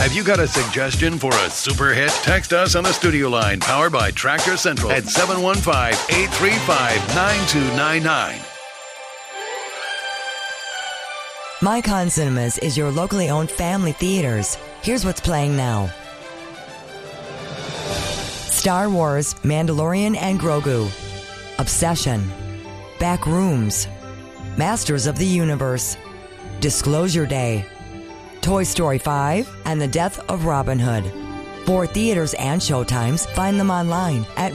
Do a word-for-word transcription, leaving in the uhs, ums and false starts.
Have you got a suggestion for a super hit? Text us on the studio line powered by Tractor Central at seven one five, eight three five, nine two nine nine. Mycon Cinemas is your locally owned family theaters. Here's what's playing now. Star Wars, Mandalorian and Grogu. Obsession. Back Rooms. Masters of the Universe. Disclosure Day. Toy Story five and the Death of Robin Hood. For theaters and showtimes, find them online at